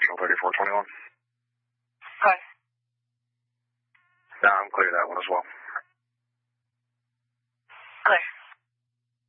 National 3421. Hi. Yeah, I'm clear that one as well.